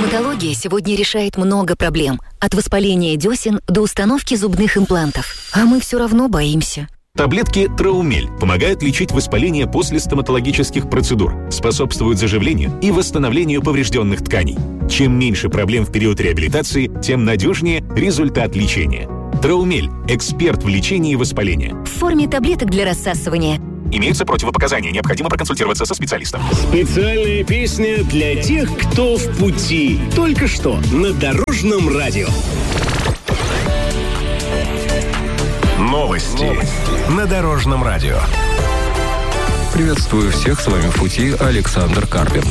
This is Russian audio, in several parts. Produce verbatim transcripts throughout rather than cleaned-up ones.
Стоматология сегодня решает много проблем. От воспаления десен до установки зубных имплантов. А мы все равно боимся. Таблетки Траумель помогают лечить воспаление после стоматологических процедур, способствуют заживлению и восстановлению поврежденных тканей. Чем меньше проблем в период реабилитации, тем надежнее результат лечения. Траумель – эксперт в лечении воспаления. В форме таблеток для рассасывания. Имеются противопоказания, необходимо проконсультироваться со специалистом. Специальная песня для тех, кто в пути. Только что на Дорожном радио. Новости, Новости на Дорожном радио. Приветствую всех, с вами в пути Александр Карпин.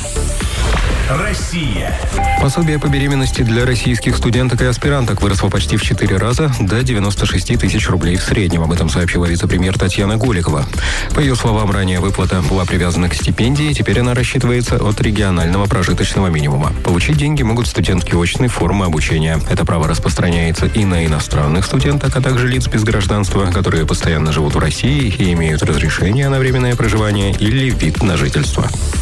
Россия. Пособие по беременности для российских студенток и аспиранток выросло почти в четыре раза, до девяноста шести тысяч рублей в среднем. Об этом сообщила вице-премьер Татьяна Голикова. По ее словам, ранее выплата была привязана к стипендии, теперь она рассчитывается от регионального прожиточного минимума. Получить деньги могут студентки очной формы обучения. Это право распространяется и на иностранных студенток, а также лиц без гражданства, которые постоянно живут в России и имеют разрешение на временное проживание или вид на жительство.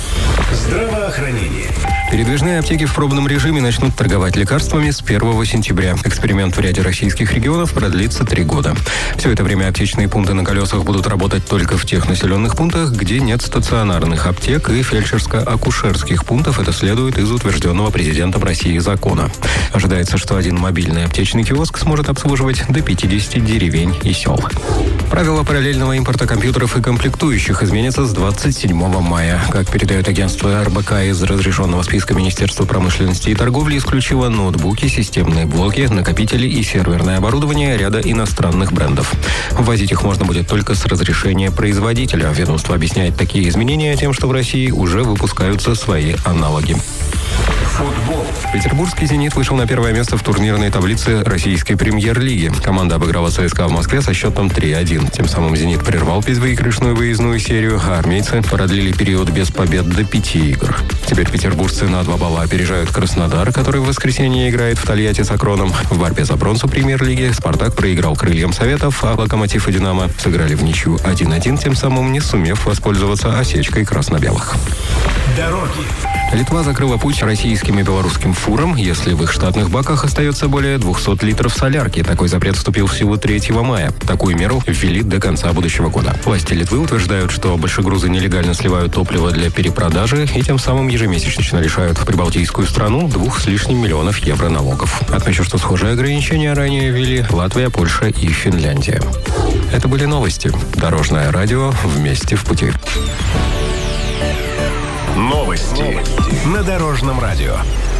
Здравоохранение. Передвижные аптеки в пробном режиме начнут торговать лекарствами с первого сентября. Эксперимент в ряде российских регионов продлится три года. Все это время аптечные пункты на колесах будут работать только в тех населенных пунктах, где нет стационарных аптек и фельдшерско-акушерских пунктов. Это следует из утвержденного президентом России закона. Ожидается, что один мобильный аптечный киоск сможет обслуживать до пятидесяти деревень и сел. Правила параллельного импорта компьютеров и комплектующих изменятся с двадцать седьмого мая. Как передает агентство эр бэ ка, из разрешенного списка Министерства промышленности и торговли исключило ноутбуки, системные блоки, накопители и серверное оборудование ряда иностранных брендов. Ввозить их можно будет только с разрешения производителя. Ведомство объясняет такие изменения тем, что в России уже выпускаются свои аналоги. Футбол. Петербургский «Зенит» вышел на первое место в турнирной таблице российской премьер-лиги. Команда обыграла цэ эс ка в Москве со счетом три один. Тем самым «Зенит» прервал безвыигрышную выездную серию, а армейцы продлили период без побед до пяти игр. Теперь петербуржцы на два балла опережают Краснодар, который в воскресенье играет в Тольятти с «Акроном». В борьбе за бронзу премьер-лиги «Спартак» проиграл «Крыльям Советов», а «Локомотив» и «Динамо» сыграли в ничью один один, тем самым не сумев воспользоваться осечкой красно-белых. Дороги. Литва закрыла путь российским и белорусским фурам, если в их штатных баках остается более двухсот литров солярки. Такой запрет вступил в силу третьего мая. Такую меру ввели до конца будущего года. Власти Литвы утверждают, что большегрузы нелегально сливают топливо для перепродажи и тем самым ежемесячно лишают в прибалтийскую страну двух с лишним миллионов евро налогов. Отмечу, что схожие ограничения ранее ввели Латвия, Польша и Финляндия. Это были новости. Дорожное радио. Вместе в пути. Новости на Дорожном радио.